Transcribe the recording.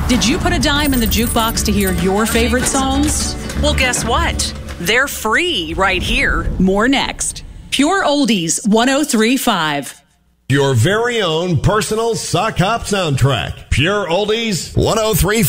Did you put a dime in the jukebox to hear your favorite songs? Well, guess what? They're free right here. More next. Pure Oldies 103.5. Your very own personal sock hop soundtrack. Pure Oldies 103.5.